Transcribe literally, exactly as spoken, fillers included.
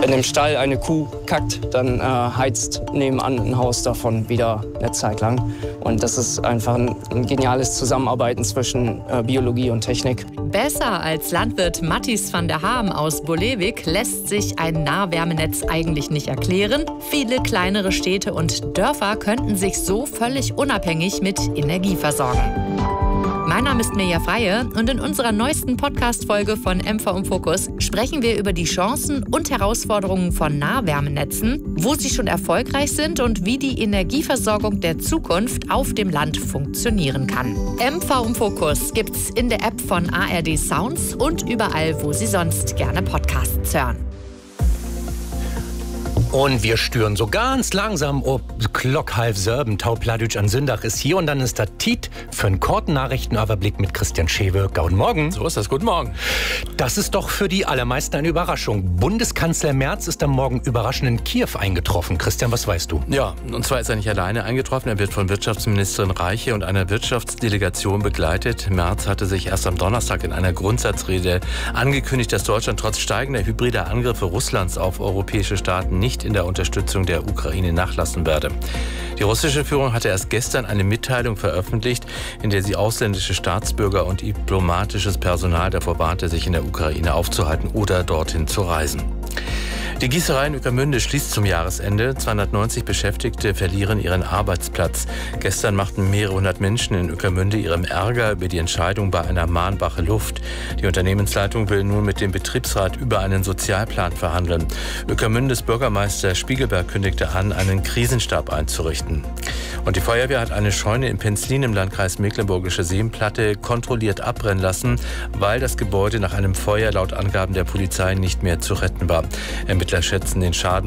Wenn im Stall eine Kuh kackt, dann äh, heizt nebenan ein Haus davon wieder eine Zeit lang. Und das ist einfach ein, ein geniales Zusammenarbeiten zwischen äh, Biologie und Technik. Besser als Landwirt Matthijs van der Haam aus Bolewik lässt sich ein Nahwärmenetz eigentlich nicht erklären. Viele kleinere Städte und Dörfer könnten sich so völlig unabhängig mit Energie versorgen. Mein Name ist Mirja Freie und in unserer neuesten Podcast-Folge von M V im Fokus sprechen wir über die Chancen und Herausforderungen von Nahwärmenetzen, wo sie schon erfolgreich sind und wie die Energieversorgung der Zukunft auf dem Land funktionieren kann. M V im Fokus gibt's in der App von A R D Sounds und überall, wo Sie sonst gerne Podcasts hören. Und wir stören so ganz langsam ob Glock halb Serben, Taupladütsch an Sündach ist hier und dann ist da Tiet für einen kurzen Nachrichtenüberblick mit Christian Schewe. Guten Morgen. So ist das, guten Morgen. Das ist doch für die allermeisten eine Überraschung. Bundeskanzler Merz ist am Morgen überraschend in Kiew eingetroffen. Christian, was weißt du? Ja, und zwar ist er nicht alleine eingetroffen. Er wird von Wirtschaftsministerin Reiche und einer Wirtschaftsdelegation begleitet. Merz hatte sich erst am Donnerstag in einer Grundsatzrede angekündigt, dass Deutschland trotz steigender hybrider Angriffe Russlands auf europäische Staaten nicht in der Unterstützung der Ukraine nachlassen werde. Die russische Führung hatte erst gestern eine Mitteilung veröffentlicht, in der sie ausländische Staatsbürger und diplomatisches Personal davor warnte, sich in der Ukraine aufzuhalten oder dorthin zu reisen. Die Gießerei in Ueckermünde schließt zum Jahresende. zweihundertneunzig Beschäftigte verlieren ihren Arbeitsplatz. Gestern machten mehrere hundert Menschen in Ueckermünde ihrem Ärger über die Entscheidung bei einer Mahnwache Luft. Die Unternehmensleitung will nun mit dem Betriebsrat über einen Sozialplan verhandeln. Ueckermündes Bürgermeister Spiegelberg kündigte an, einen Krisenstab einzurichten. Und die Feuerwehr hat eine Scheune in Penzlin im Landkreis Mecklenburgische Seenplatte kontrolliert abbrennen lassen, weil das Gebäude nach einem Feuer laut Angaben der Polizei nicht mehr zu retten war. Ermittler schätzen den Schaden